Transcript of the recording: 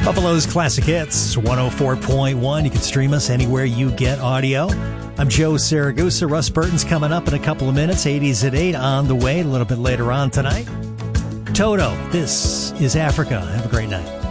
Buffalo's Classic Hits, 104.1. You can stream us anywhere you get audio. I'm Joe Saragusa. Russ Burton's coming up in a couple of minutes. 80s at 8 on the way a little bit later on tonight. Toto, this is Africa. Have a great night.